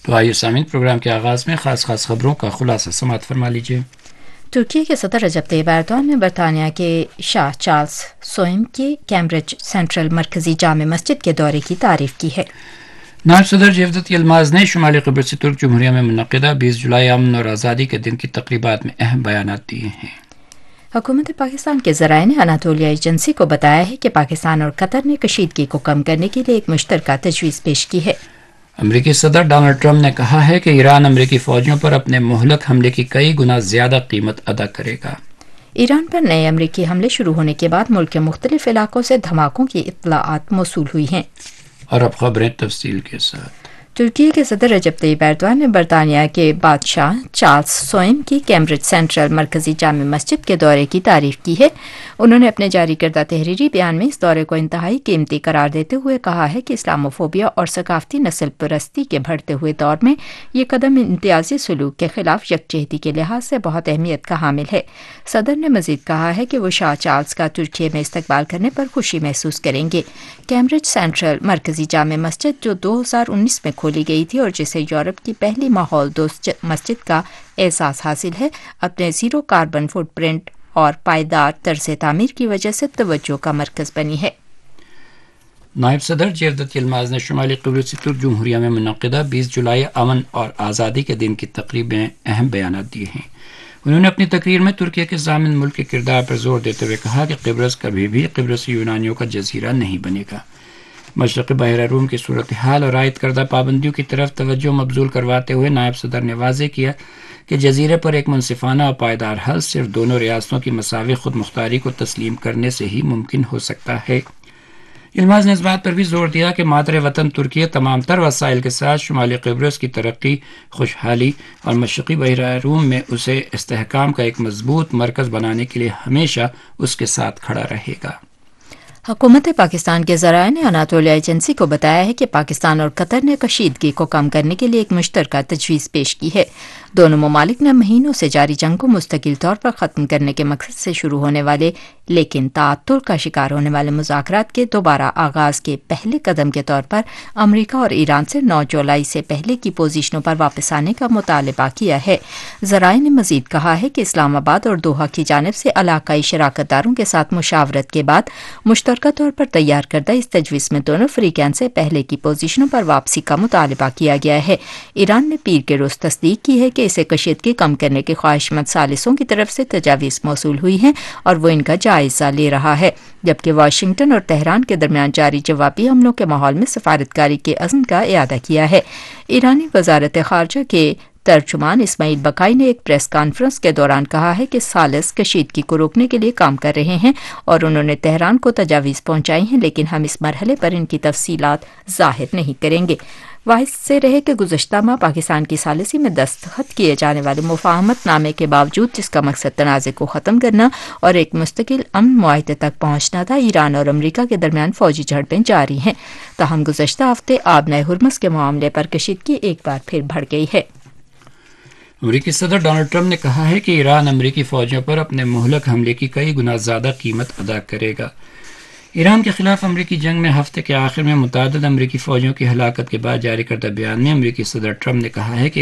تو آئیے سامعین، پروگرام کے آغاز میں خاص خبروں کا خلاصہ سماعت فرما لیجیے۔ ترکی کے صدر رجب طیب ایردوان نے برطانیہ کے شاہ چارلس سوئم کی کیمبرج سینٹرل مرکزی جامع مسجد کے دورے کی تعریف کی ہے۔ نائب صدر جیودت یلماز نے شمالی قبرص ترک جمہوریہ میں منعقدہ 20 جولائی امن اور آزادی کے دن کی تقریبات میں اہم بیانات دیے ہیں۔ حکومت پاکستان کے ذرائع نے اناطولیہ ایجنسی کو بتایا ہے کہ پاکستان اور قطر نے کشیدگی کو کم کرنے کے لیے ایک مشترکہ تجویز پیش کی ہے۔ امریکی صدر ڈونلڈ ٹرمپ نے کہا ہے کہ ایران امریکی فوجیوں پر اپنے مہلک حملے کی کئی گنا زیادہ قیمت ادا کرے گا۔ ایران پر نئے امریکی حملے شروع ہونے کے بعد ملک کے مختلف علاقوں سے دھماکوں کی اطلاعات موصول ہوئی ہیں۔ اور اب خبریں تفصیل کے ساتھ۔ ترکی کے صدر رجب طیب ایردوان نے برطانیہ کے بادشاہ چارلس سوئم کی کیمبرج سینٹرل مرکزی جامع مسجد کے دورے کی تعریف کی ہے۔ انہوں نے اپنے جاری کردہ تحریری بیان میں اس دورے کو انتہائی قیمتی قرار دیتے ہوئے کہا ہے کہ اسلاموفوبیا اور ثقافتی نسل پرستی کے بڑھتے ہوئے دور میں یہ قدم امتیازی سلوک کے خلاف یکجہتی کے لحاظ سے بہت اہمیت کا حامل ہے۔ صدر نے مزید کہا ہے کہ وہ شاہ چارلس کا ترکی میں استقبال کرنے پر خوشی محسوس کریں گے۔ کیمبرج سینٹرل مرکزی جامع مسجد جو 2019 میں کھولی گئی تھی اور جسے یورپ کی پہلی ماحول دوست مسجد کا اعزاز حاصل ہے، اپنے زیرو کاربن فٹ پرنٹ اور پائیدار طرز تعمیر کی وجہ سے توجہ کا مرکز بنی ہے۔ نائب صدر جیودت یلماز نے شمالی قبرص ترک جمہوریہ میں منعقدہ 20 جولائی امن اور آزادی کے دن کی تقریب میں اہم بیانات دیے ہیں۔ انہوں نے اپنی تقریر میں ترکیہ کے ضامن ملک کے کردار پر زور دیتے ہوئے کہا کہ قبرص کبھی بھی قبرصی یونانیوں کا جزیرہ نہیں بنے گا۔ مشرقی بحیرہ روم کی صورتحال اور عائد کردہ پابندیوں کی طرف توجہ مبذول کرواتے ہوئے نائب صدر نے واضح کیا کہ جزیرے پر ایک منصفانہ اور پائیدار حل صرف دونوں ریاستوں کی مساوی خود مختاری کو تسلیم کرنے سے ہی ممکن ہو سکتا ہے۔ یلماز نے اس بات پر بھی زور دیا کہ مادر وطن ترکیہ تمام تر وسائل کے ساتھ شمالی قبرص کی ترقی، خوشحالی اور مشرقی بحیرہ روم میں اسے استحکام کا ایک مضبوط مرکز بنانے کے لیے ہمیشہ اس کے ساتھ کھڑا رہے گا۔ حکومت پاکستان کے ذرائع نے اناطولیہ ایجنسی کو بتایا ہے کہ پاکستان اور قطر نے کشیدگی کو کم کرنے کے لیے ایک مشترکہ تجویز پیش کی ہے۔ دونوں ممالک نے مہینوں سے جاری جنگ کو مستقل طور پر ختم کرنے کے مقصد سے شروع ہونے والے لیکن تعطل کا شکار ہونے والے مذاکرات کے دوبارہ آغاز کے پہلے قدم کے طور پر امریکہ اور ایران سے 9 جولائی سے پہلے کی پوزیشنوں پر واپس آنے کا مطالبہ کیا ہے۔ ذرائع نے مزید کہا ہے کہ اسلام آباد اور دوحہ کی جانب سے علاقائی شراکت داروں کے ساتھ مشاورت کے بعد مشترکہ طور پر تیار کردہ اس تجویز میں دونوں فریقین سے پہلے کی پوزیشنوں پر واپسی کا مطالبہ کیا گیا ہے۔ ایران نے پیر کے روز تصدیق کی ہے کہ اسے کشیدگی کم کرنے کے خواہش مند ثالثوں کی طرف سے تجاویز موصول ہوئی ہیں اور وہ ان کا جائزہ لے رہا ہے، جبکہ واشنگٹن اور تہران کے درمیان جاری جوابی حملوں کے ماحول میں سفارتکاری کے عزم کا اعادہ کیا ہے۔ ایرانی وزارت خارجہ کے ترجمان اسماعیل بقائی نے ایک پریس کانفرنس کے دوران کہا ہے کہ ثالث کشیدگی کو روکنے کے لیے کام کر رہے ہیں اور انہوں نے تہران کو تجاویز پہنچائی ہیں، لیکن ہم اس مرحلے پر ان کی تفصیلات ظاہر نہیں کریں گے۔ واحد سے رہے کہ گزشتہ ماہ پاکستان کی ثالثی میں دستخط کیے جانے والے مفاہمت نامے کے باوجود جس کا مقصد تنازع کو ختم کرنا اور ایک مستقل امن معاہدے تک پہنچنا تھا، ایران اور امریکہ کے درمیان فوجی جھڑپیں جاری ہیں۔ تاہم گزشتہ ہفتے آبنۂ ہرمز کے معاملے پر کشیدگی ایک بار پھر بڑھ گئی ہے۔ امریکی صدر ڈونلڈ ٹرمپ نے کہا ہے کہ ایران امریکی فوجیوں پر اپنے مہلک حملے کی کئی گنا زیادہ قیمت ادا کرے گا۔ ایران کے خلاف امریکی جنگ میں ہفتے کے آخر میں متعدد امریکی فوجیوں کی ہلاکت کے بعد جاری کردہ بیان میں امریکی صدر ٹرمپ نے کہا ہے کہ